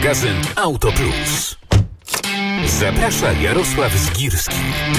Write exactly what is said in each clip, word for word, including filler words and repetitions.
Magazyn Auto Plus. Zaprasza Jarosław Zgirski.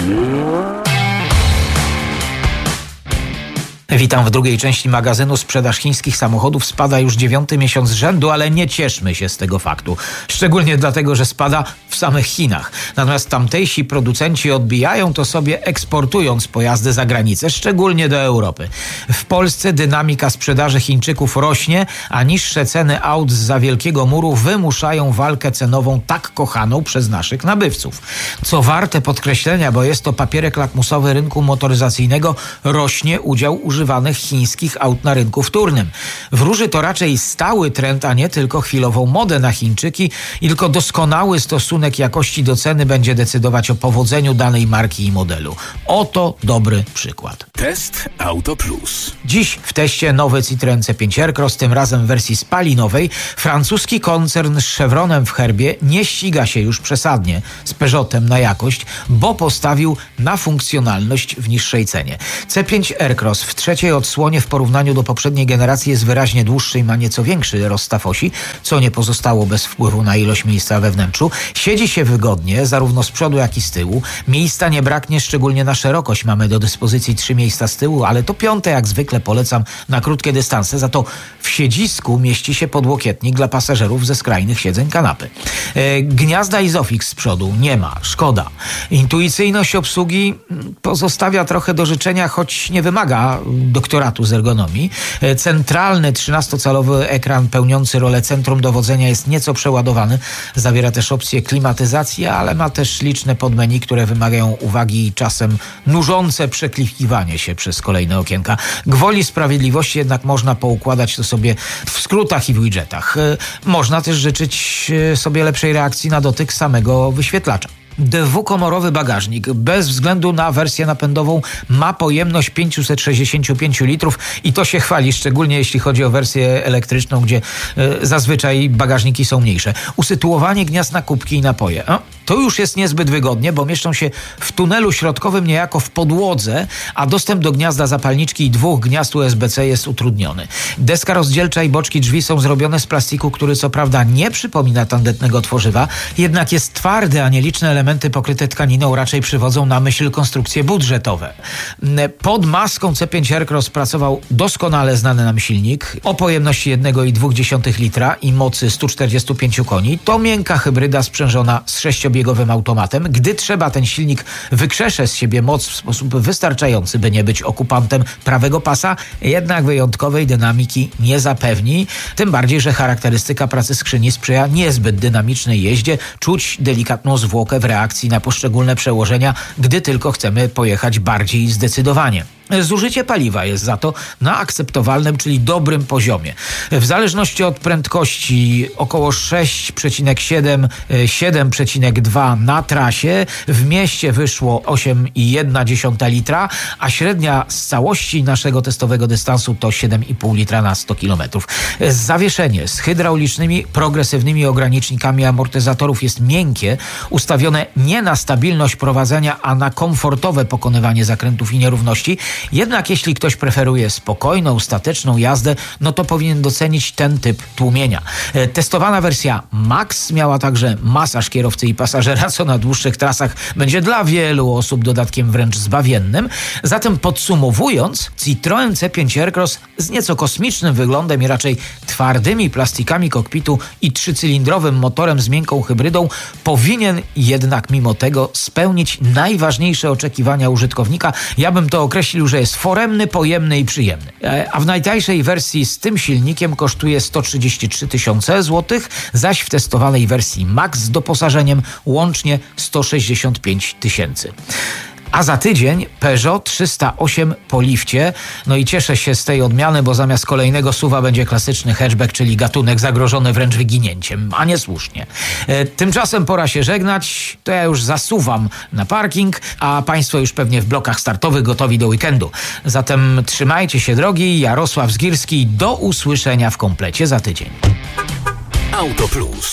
Witam w drugiej części magazynu. Sprzedaż chińskich samochodów spada już dziewiąty miesiąc z rzędu, ale nie cieszmy się z tego faktu. Szczególnie dlatego, że spada w samych Chinach. Natomiast tamtejsi producenci odbijają to sobie, eksportując pojazdy za granicę, szczególnie do Europy. W Polsce dynamika sprzedaży Chińczyków rośnie, a niższe ceny aut zza Wielkiego Muru wymuszają walkę cenową tak kochaną przez naszych nabywców. Co warte podkreślenia, bo jest to papierek lakmusowy rynku motoryzacyjnego, rośnie udział używanych chińskich aut na rynku wtórnym. Wróży to raczej stały trend, a nie tylko chwilową modę na Chińczyki, i tylko doskonały stosunek jakości do ceny będzie decydować o powodzeniu danej marki i modelu. Oto dobry przykład. Test Auto Plus. Dziś w teście nowy Citroen C pięć Aircross, tym razem w wersji spalinowej. Francuski koncern z Chevronem w herbie nie ściga się już przesadnie z Peugeotem na jakość, bo postawił na funkcjonalność w niższej cenie. C pięć Aircross w trzeciej odsłonie w porównaniu do poprzedniej generacji jest wyraźnie dłuższy i ma nieco większy rozstaw osi, co nie pozostało bez wpływu na ilość miejsca we wnętrzu. Siedzi się wygodnie, zarówno z przodu, jak i z tyłu. Miejsca nie braknie, szczególnie na szerokość. Mamy do dyspozycji trzy miejsca z tyłu, ale to piąte jak zwykle polecam na krótkie dystanse. Za to w siedzisku mieści się podłokietnik dla pasażerów ze skrajnych siedzeń kanapy. E, gniazda Isofix z przodu nie ma, szkoda. Intuicyjność obsługi pozostawia trochę do życzenia, choć nie wymaga doktoratu z ergonomii. Centralny trzynastocalowy ekran pełniący rolę centrum dowodzenia jest nieco przeładowany. Zawiera też opcję klimatyzacji, ale ma też liczne podmenu, które wymagają uwagi i czasem nużące przeklikiwanie się przez kolejne okienka. Gwoli sprawiedliwości jednak można poukładać to sobie w skrótach i w widgetach. Można też życzyć sobie lepszej reakcji na dotyk samego wyświetlacza. Dwukomorowy bagażnik bez względu na wersję napędową ma pojemność pięćset sześćdziesiąt pięć litrów i to się chwali, szczególnie jeśli chodzi o wersję elektryczną, gdzie y, zazwyczaj bagażniki są mniejsze. Usytuowanie gniazd na kubki i napoje. O, to już jest niezbyt wygodnie, bo mieszczą się w tunelu środkowym niejako w podłodze, a dostęp do gniazda zapalniczki i dwóch gniazd U S B C jest utrudniony. Deska rozdzielcza i boczki drzwi są zrobione z plastiku, który co prawda nie przypomina tandetnego tworzywa, jednak jest twardy, a nieliczne elementy Elementy pokryte tkaniną raczej przywodzą na myśl konstrukcje budżetowe. Pod maską C pięć Aircross pracował doskonale znany nam silnik o pojemności jeden przecinek dwa litra i mocy sto czterdzieści pięć koni. To miękka hybryda sprzężona z sześciobiegowym automatem. Gdy trzeba, ten silnik wykrzesze z siebie moc w sposób wystarczający, by nie być okupantem prawego pasa, jednak wyjątkowej dynamiki nie zapewni. Tym bardziej, że charakterystyka pracy skrzyni sprzyja niezbyt dynamicznej jeździe. Czuć delikatną zwłokę w reakcji na poszczególne przełożenia, gdy tylko chcemy pojechać bardziej zdecydowanie. Zużycie paliwa jest za to na akceptowalnym, czyli dobrym poziomie. W zależności od prędkości około sześć przecinek siedem - siedem przecinek dwa na trasie. W mieście wyszło osiem przecinek jedna litra, a średnia z całości naszego testowego dystansu to siedem przecinek pięć litra na sto kilometrów. Zawieszenie z hydraulicznymi, progresywnymi ogranicznikami amortyzatorów jest miękkie, ustawione nie na stabilność prowadzenia, a na komfortowe pokonywanie zakrętów i nierówności. Jednak jeśli ktoś preferuje spokojną, stateczną jazdę, no to powinien docenić ten typ tłumienia. Testowana wersja Max miała także masaż kierowcy i pasażera, co na dłuższych trasach będzie dla wielu osób dodatkiem wręcz zbawiennym. Zatem podsumowując, Citroen C pięć Aircross z nieco kosmicznym wyglądem i raczej twardymi plastikami kokpitu i trzycylindrowym motorem z miękką hybrydą powinien jednak mimo tego spełnić najważniejsze oczekiwania użytkownika. Ja bym to określił, że jest foremny, pojemny i przyjemny. A w najtańszej wersji z tym silnikiem kosztuje sto trzydzieści trzy tysiące złotych, zaś w testowanej wersji Max z doposażeniem łącznie sto sześćdziesiąt pięć tysięcy. A za tydzień Peugeot trzysta osiem po lifcie. No i cieszę się z tej odmiany, bo zamiast kolejnego suwa będzie klasyczny hatchback, czyli gatunek zagrożony wręcz wyginięciem, a nie słusznie. E, tymczasem pora się żegnać. To ja już zasuwam na parking, a Państwo już pewnie w blokach startowych gotowi do weekendu. Zatem trzymajcie się drogi. Jarosław Zgirski. Do usłyszenia w komplecie za tydzień. Auto Plus.